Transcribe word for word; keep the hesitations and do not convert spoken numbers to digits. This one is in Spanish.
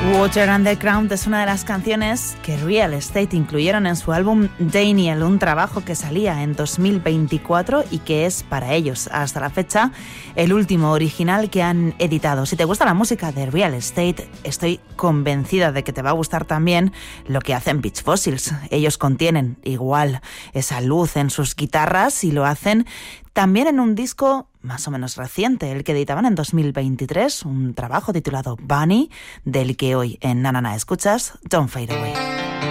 Water Underground es una de las canciones que Real Estate incluyeron en su álbum Daniel, un trabajo que salía en dos mil veinticuatro y que es para ellos, hasta la fecha, el último original que han editado. Si te gusta la música de Real Estate, estoy convencida de que te va a gustar también lo que hacen Beach Fossils. Ellos contienen igual esa luz en sus guitarras y lo hacen también en un disco más o menos reciente, el que editaban en dos mil veintitrés, un trabajo titulado Bunny, del que hoy en Na Na Na escuchas Don't Fade Away.